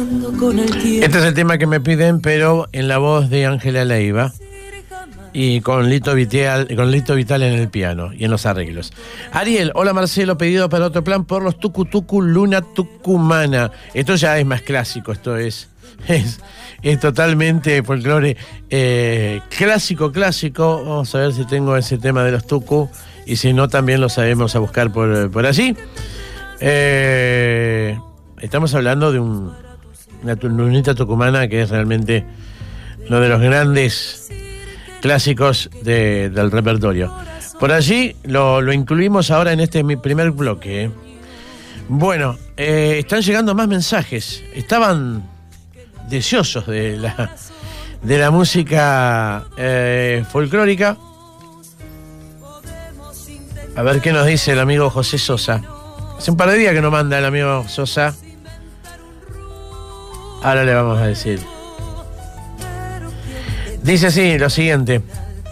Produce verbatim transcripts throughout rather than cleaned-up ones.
Este es el tema que me piden, pero en la voz de Ángela Leiva y con Lito Vital, con Lito Vital en el piano y en los arreglos. Ariel, hola Marcelo, pedido para otro plan por los Tucu Tucu Luna Tucumana. Esto ya es más clásico, esto es es, es totalmente folclore eh, clásico, clásico. Vamos a ver si tengo ese tema de los Tucu y si no también lo sabemos a buscar por, por allí. Eh, estamos hablando de un, una lunita tucumana que es realmente uno de los grandes clásicos de, del repertorio. Por allí lo, lo incluimos ahora en este mi primer bloque. Bueno, eh, están llegando más mensajes. Estaban deseosos de la, de la música eh, folclórica. A ver qué nos dice el amigo José Sosa. Hace un par de días que nos manda el amigo Sosa. Ahora le vamos a decir. Dice así, lo siguiente.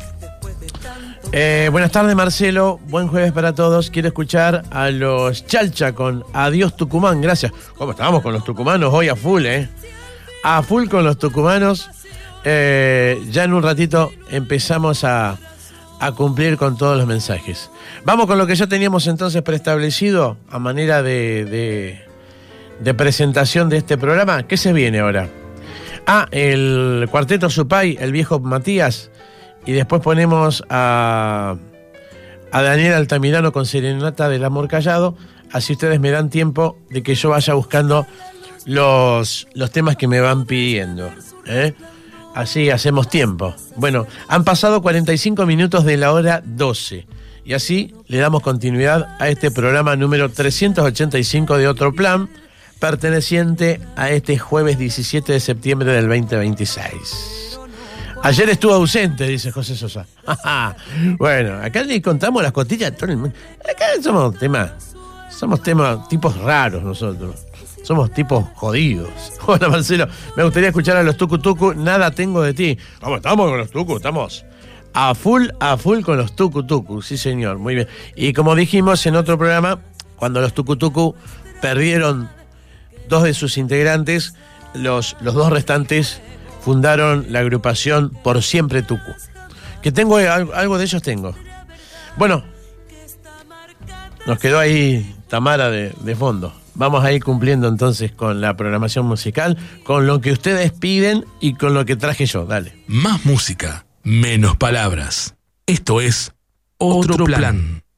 Eh, buenas tardes, Marcelo. Buen jueves para todos. Quiero escuchar a los Chalcha con Adiós Tucumán. Gracias. ¿Cómo estamos con los tucumanos hoy a full, eh? A full con los tucumanos. Eh, ya en un ratito empezamos a, a cumplir con todos los mensajes. Vamos con lo que ya teníamos entonces preestablecido a manera de, de, de presentación de este programa. ¿Qué se viene ahora? Ah, el Cuarteto Supay, el viejo Matías, y después ponemos a, a Daniel Altamirano con Serenata del Amor Callado, así ustedes me dan tiempo de que yo vaya buscando los, los temas que me van pidiendo, ¿eh? Así hacemos tiempo. Bueno, han pasado cuarenta y cinco minutos de la hora doce, y así le damos continuidad a este programa número trescientos ochenta y cinco de Otro Plan, perteneciente a este jueves diecisiete de septiembre del veinte veintiséis. Ayer estuvo ausente, dice José Sosa. Bueno, acá le contamos las costillas. Acá somos temas, somos temas, tipos raros nosotros. Somos tipos jodidos. Hola Marcelo, me gustaría escuchar a los Tucu Tucu. Nada tengo de ti. ¿Cómo estamos con los Tucu? Estamos a full, a full con los Tucu Tucu. Sí señor, muy bien. Y como dijimos en otro programa, cuando los Tucu Tucu perdieron dos de sus integrantes, los, los dos restantes fundaron la agrupación Por Siempre Tucu. Que tengo algo, algo de ellos tengo. Bueno, nos quedó ahí Tamara de, de fondo. Vamos a ir cumpliendo entonces con la programación musical, con lo que ustedes piden y con lo que traje yo. Dale. Más música, menos palabras. Esto es Otro, Otro Plan. Plan.